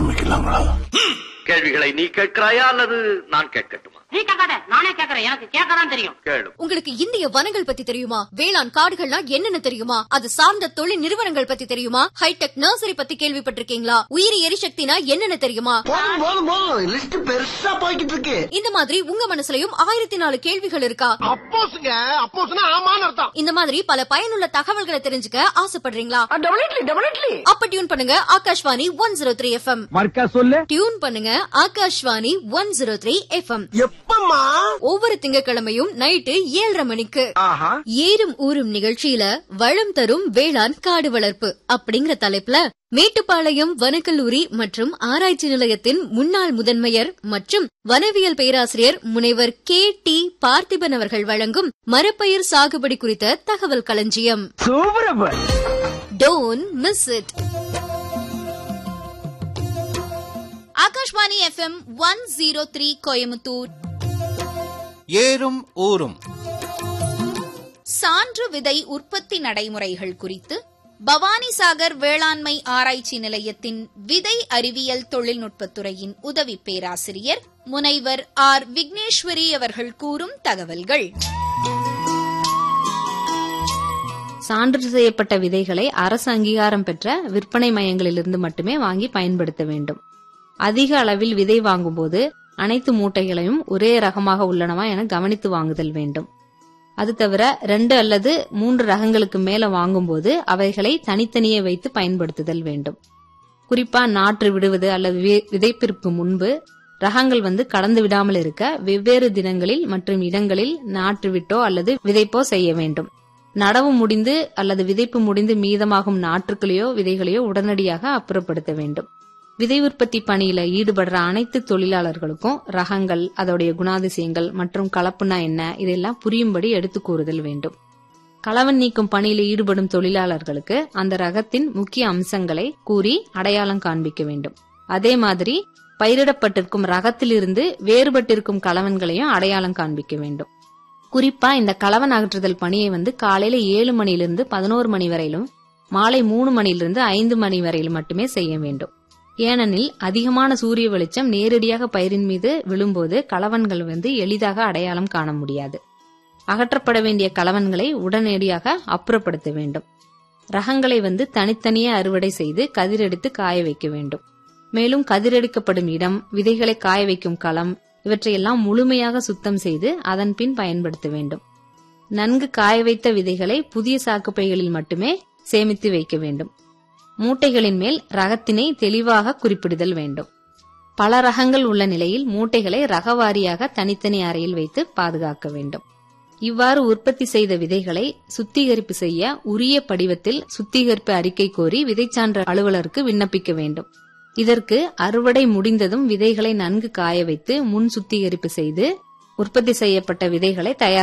ஆரம்பிக்கலாங்களா? கேள்விகளை நீ கேட்கிறாயா அல்லது நான் கேட்கட்டுமா? நீ கேட்காத, நானே கேட்கறேன். எனக்கு கேட்கதான் தெரியும். கேளு. உங்களுக்கு இந்திய வனங்கள் பத்தி தெரியுமா? வேளாண் காடுகள்னா என்னென்ன தெரியுமா? அது சார்ந்த தொழில் நிறுவனங்கள் பத்தி தெரியுமா? ஹைடெக் நர்சரி பத்தி கேள்விப்பட்டிருக்கீங்களா? உயிரி எரிசக்தினா என்னென்ன தெரியுமா? லிஸ்ட் பெருசா போய்கிட்டு இருக்கு. இந்த மாதிரி உங்க மனசுலயும் 1004 கேள்விகள் இருக்கா? அப்போஸ்னா ஆமான்னு அர்த்தம். இந்த மாதிரி பல பயனுள்ள தகவல்களை தெரிஞ்சுக்க ஆசைப்படுறீங்களா? அப்ப டியூன் பண்ணுங்க ஆகாஷ்வாணி 103 FM. மர்க்கா சொல்லு. டியூன் பண்ணுங்க ஆகாஷ்வாணி 103 FM. எப்பம்மா? ஒவ்வொரு திங்கட்கிழமையும் நைட்டு 7:30 மணிக்கு. ஏறும் ஊரும் நிகழ்ச்சியில வளம் தரும் வேளாண் காடு வளர்ப்பு அப்படிங்கிற தலைப்புல மேட்டுப்பாளையம் வனக்கல்லூரி மற்றும் ஆராய்ச்சி நிலையத்தின் முன்னாள் முதன்மையர் மற்றும் வனவியல் பேராசிரியர் முனைவர் KT பார்த்திபன் அவர்கள் வழங்கும் மரப்பயிர் சாகுபடி குறித்த தகவல் களஞ்சியம். Don't miss it. Akashvani FM 103 Coimbatore. ஏறும் ஊரும் சான்று விதை உற்பத்தி நடைமுறைகள் குறித்து பவானிசாகர் வேளாண்மை ஆராய்ச்சி நிலையத்தின் விதை அறிவியல் தொழில்நுட்பத்துறையின் உதவி பேராசிரியர் முனைவர் R. விக்னேஸ்வரி அவர்கள் கூறும் தகவல்கள். சான்று செய்யப்பட்ட விதைகளை அரசு அங்கீகாரம் பெற்ற விற்பனை மையங்களிலிருந்து மட்டுமே வாங்கி பயன்படுத்த வேண்டும். அதிக அளவில் விதை வாங்கும்போது அனைத்து மூட்டைகளையும் ஒரே ரகமாக உள்ளனவா என கவனித்து வாங்குதல் வேண்டும். அது தவிர 2 அல்லது 3 ரகங்களுக்கு மேல வாங்கும்போது அவைகளை தனித்தனியே வைத்து பயன்படுத்துதல் வேண்டும். குறிப்பா நாற்று விடுவது அல்லது விதைப்பிற்கு முன்பு ரகங்கள் கடந்து விடாமல் இருக்க வெவ்வேறு தினங்களில் மற்றும் இடங்களில் நாற்று விட்டோ அல்லது விதைப்போ செய்ய வேண்டும். நடவு முடிந்து அல்லது விதைப்பு முடிந்து மீதமாகும் நாற்றுகளையோ விதைகளையோ உடனடியாக அப்புறப்படுத்த வேண்டும். விதை உற்பத்தி பணியில ஈடுபடுற அனைத்து தொழிலாளர்களுக்கும் ரகங்கள், அதோடைய குணாதிசயங்கள் மற்றும் கலப்புனா என்ன இதெல்லாம் புரியும்படி எடுத்து கூறுதல் வேண்டும். களவன் நீக்கும் பணியில ஈடுபடும் தொழிலாளர்களுக்கு அந்த ரகத்தின் முக்கிய அம்சங்களை கூறி அடையாளம் காண்பிக்க வேண்டும். அதே மாதிரி பயிரிடப்பட்டிருக்கும் ரகத்திலிருந்து வேறுபட்டிருக்கும் களவன்களையும் அடையாளம் காண்பிக்க வேண்டும். குறிப்பா இந்த களவன் அகற்றுதல் பணியை காலையில 7 மணியிலிருந்து 11 மணி வரையிலும் மாலை 3 மணியிலிருந்து 5 மணி வரையிலும் மட்டுமே செய்ய வேண்டும். ஏனெனில் அதிகமான சூரிய வெளிச்சம் நேரடியாக பயிரின் மீது விழும்போது களவன்கள் எளிதாக அடையாளம் காண முடியாது. அகற்றப்பட வேண்டிய களவன்களை உடனடியாக அப்புறப்படுத்த வேண்டும். ரகங்களை தனித்தனியே அறுவடை செய்து கதிரெடுத்து காய வைக்க வேண்டும். மேலும் கதிரெடுக்கப்படும் இடம், விதைகளை காய வைக்கும் களம் இவற்றையெல்லாம் முழுமையாக சுத்தம் செய்து அதன் பின் பயன்படுத்த வேண்டும். நன்கு காய வைத்த விதைகளை புதிய சாக்குப்பைகளில் மட்டுமே சேமித்து வைக்க வேண்டும். மூட்டைகளின் மேல் ரகத்தினை தெளிவாக குறிப்பிடுதல் வேண்டும். பல ரகங்கள் உள்ள நிலையில் மூட்டைகளை ரகவாரியாக தனித்தனி அறையில் வைத்து பாதுகாக்க வேண்டும். இவ்வாறு உற்பத்தி செய்த விதைகளை சுத்திகரிப்பு செய்ய உரிய படிவத்தில் சுத்திகரிப்பு அறிக்கை கோரி விதைச்சான்று அலுவலருக்கு விண்ணப்பிக்க வேண்டும். இதற்கு அறுவடை முடிந்ததும் விதைகளை நன்கு காய வைத்து முன் சுத்திகரிப்பு செய்து உற்பத்தி செய்யப்பட்ட விதைகளை தயார்